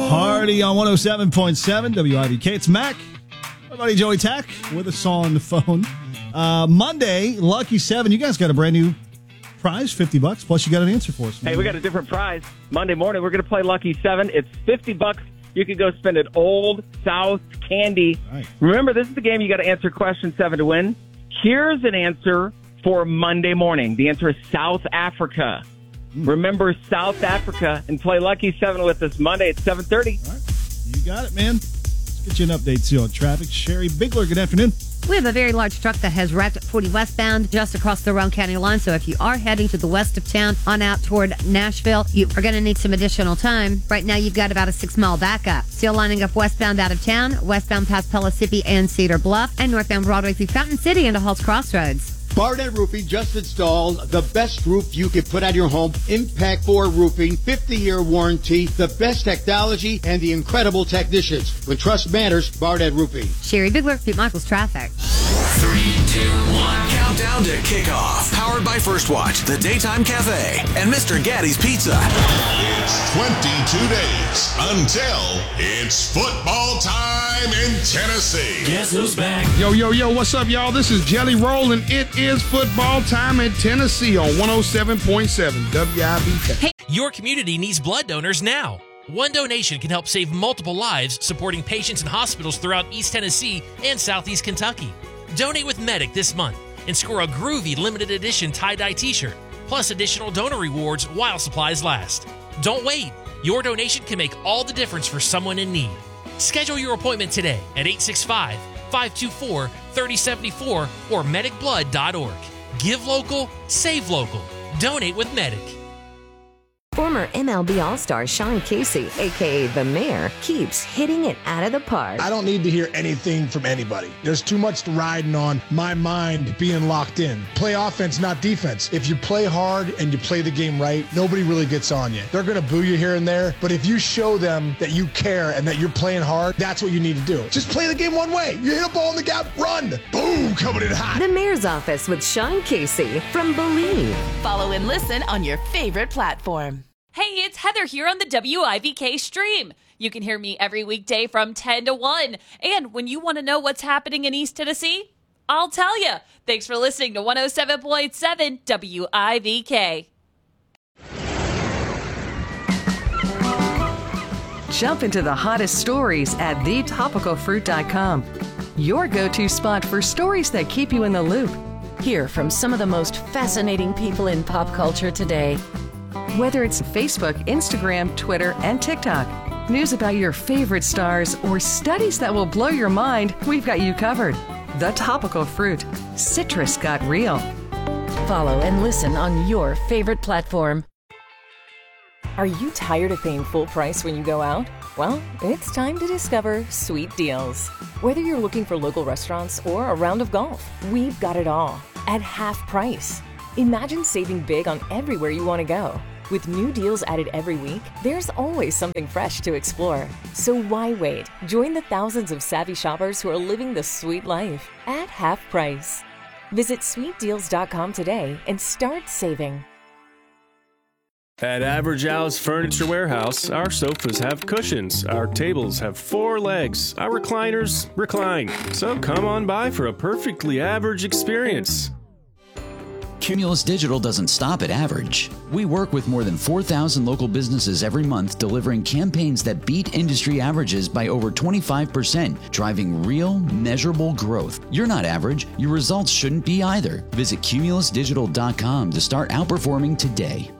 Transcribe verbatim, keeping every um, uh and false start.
Party on one oh seven point seven W I V K. It's Mac. My buddy Joey Tack with us on the phone. Uh, Monday, Lucky Seven. You guys got a brand new prize, fifty bucks. Plus, you got an answer for us. Hey, we got a different prize. Monday morning, we're going to play Lucky Seven. It's fifty bucks. You can go spend at Old South Candy. Right. Remember, this is the game. You got to answer question seven to win. Here's an answer for Monday morning. The answer is South Africa. Mm. Remember South Africa and play Lucky Seven with us Monday at seven thirty. All right. You got it, man. Let's get you an update too on traffic. Sherry Bigler, good afternoon. We have a very large truck that has wrecked at forty westbound just across the Rowan County line. So if you are heading to the west of town on out toward Nashville, you are going to need some additional time. Right now, you've got about a six-mile backup. Still lining up westbound out of town, westbound past Pellissippi and Cedar Bluff, and northbound Broadway through Fountain City into Halls Crossroads. Barnett Roofing just installed the best roof you could put on your home. Impact four Roofing, fifty-year warranty, the best technology, and the incredible technicians. When trust matters, Barnett Roofing. Sherry Bigler, Pete Michaels Traffic. Three, two, one. Countdown to kickoff. Powered by First Watch, the Daytime Cafe, and Mister Gaddy's Pizza. It's twenty-two days until it's football time in Tennessee. Guess who's back? Yo, yo, yo, what's up, y'all? This is Jelly Roll, and it is football time in Tennessee on one oh seven point seven W I V K. Hey, your community needs blood donors now. One donation can help save multiple lives, supporting patients in hospitals throughout East Tennessee and Southeast Kentucky. Donate with Medic this month and score a groovy limited edition tie-dye t-shirt, plus additional donor rewards while supplies last. Don't wait. Your donation can make all the difference for someone in need. Schedule your appointment today at eight six five, five two four, three oh seven four or medic blood dot org. Give local, save local. Donate with Medic. Former M L B All-Star Sean Casey, a k a. The Mayor, keeps hitting it out of the park. I don't need to hear anything from anybody. There's too much riding on my mind being locked in. Play offense, not defense. If you play hard and you play the game right, nobody really gets on you. They're going to boo you here and there, but if you show them that you care and that you're playing hard, that's what you need to do. Just play the game one way. You hit a ball in the gap, run. Boom, coming in hot. The Mayor's Office with Sean Casey from Believe. Follow and listen on your favorite platform. Hey, it's Heather here on the W I V K stream. You can hear me every weekday from ten to one. And when you want to know what's happening in East Tennessee, I'll tell you. Thanks for listening to one oh seven point seven W I V K. Jump into the hottest stories at the topical fruit dot com. Your go-to spot for stories that keep you in the loop. Hear from some of the most fascinating people in pop culture today. Whether it's Facebook, Instagram, Twitter, and TikTok, news about your favorite stars, or studies that will blow your mind, we've got you covered. The Topical Fruit. Citrus got real. Follow and listen on your favorite platform. Are you tired of paying full price when you go out? Well, it's time to discover Sweet Deals. Whether you're looking for local restaurants or a round of golf, we've got it all at half price. Imagine saving big on everywhere you want to go. With new deals added every week, there's always something fresh to explore. So why wait? Join the thousands of savvy shoppers who are living the sweet life at half price. Visit sweet deals dot com today and start saving. At Average Al's Furniture Warehouse, our sofas have cushions, our tables have four legs, our recliners recline. So come on by for a perfectly average experience. Cumulus Digital doesn't stop at average. We work with more than four thousand local businesses every month, delivering campaigns that beat industry averages by over twenty-five percent, driving real, measurable growth. You're not average. Your results shouldn't be either. Visit cumulus digital dot com to start outperforming today.